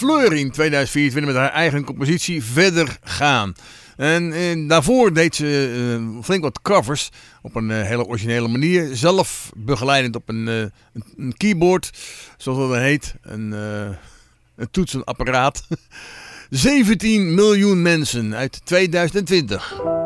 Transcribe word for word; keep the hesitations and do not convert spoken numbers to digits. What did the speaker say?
Fleur in tweeduizend vierentwintig met haar eigen compositie Verder gaan. En, en daarvoor deed ze uh, flink wat covers op een uh, hele originele manier. Zelf begeleidend op een, uh, een, een keyboard, zoals dat heet. Een, uh, een toetsenapparaat. zeventien miljoen mensen uit tweeduizend twintig.